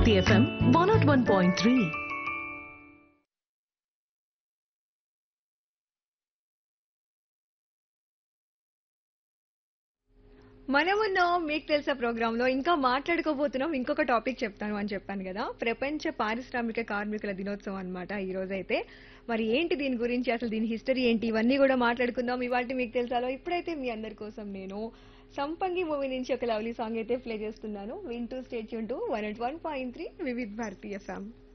Bharti FM 101.3. మనమున్నాం మీకు తెలుసా ప్రోగ్రామ్ లో ఇంకా మాట్లాడుకోబోతున్నాం. ఇంకొక టాపిక్ చెప్తాను అని చెప్పాను కదా, ప్రపంచ పారిశ్రామిక కార్మికుల దినోత్సవం అన్నమాట ఈ రోజు అయితే. మరి ఏంటి దీని గురించి, అసలు దీని హిస్టరీ ఏంటి, ఇవన్నీ కూడా మాట్లాడుకుందాం ఇవాళ మీకు తెలుసాలో. ఇప్పుడైతే మీ అందరి కోసం నేను సంపంగి మూవీ నుంచి ఒక లవ్లీ సాంగ్ అయితే ప్లే చేస్తున్నాను. వింటూ state Yoon to 101.3 Vividh Bharati FM.